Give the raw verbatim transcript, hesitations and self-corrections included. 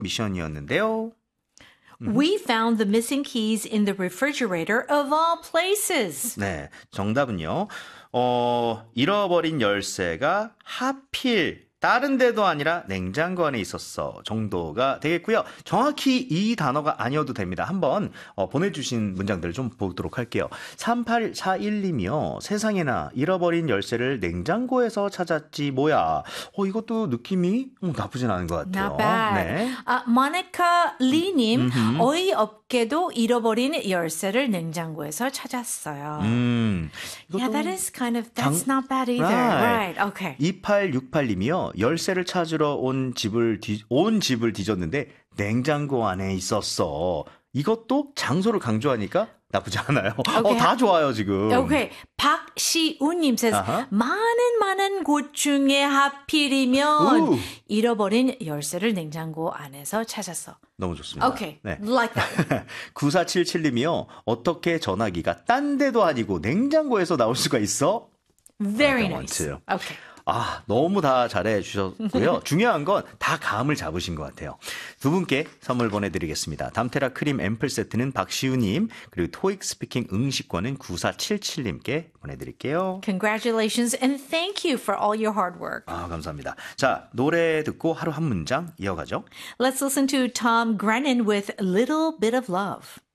미션이었는데요. We found the missing keys in the refrigerator of all places. 네, 정답은요. 어, 잃어버린 열쇠가 하필 다른 데도 아니라 냉장고 안에 있었어 정도가 되겠고요. 정확히 이 단어가 아니어도 됩니다. 한번 어, 보내주신 문장들을 좀 보도록 할게요. 삼팔사일님이요. 세상에나 잃어버린 열쇠를 냉장고에서 찾았지 뭐야. 어, 이것도 느낌이 어, 나쁘진 않은 것 같아요. Not bad. 네. 아, 모니카 리님 어이없게도 잃어버린 열쇠를 냉장고에서 찾았어요. 음, Yeah, that is kind of, that's 장... not bad either. Right. Right, okay. 이팔육팔님이요. 열쇠를 찾으러 온 집을 뒤, 온 집을 뒤졌는데 냉장고 안에 있었어. 이것도 장소를 강조하니까 나쁘지 않아요. Okay. 어, 다 좋아요, 지금. Okay. 박시우님 says, 아하. 많은 많은 곳 중에 하필이면 우. 잃어버린 열쇠를 냉장고 안에서 찾았어. 너무 좋습니다. Okay, 네. like that. 구사칠칠님이요. 어떻게 전화기가 딴 데도 아니고 냉장고에서 나올 수가 있어? Very I don't nice. want to. Okay. 아, 너무 다 잘해 주셨고요. 중요한 건 다 감을 잡으신 것 같아요. 두 분께 선물 보내드리겠습니다. 담테라 크림 앰플 세트는 박시우님, 그리고 토익 스피킹 응시권은 구사칠칠님께 보내드릴게요. Congratulations and thank you for all your hard work. 아, 감사합니다. 자, 노래 듣고 하루 한 문장 이어가죠. Let's listen to Tom Grennan with Little Bit of Love.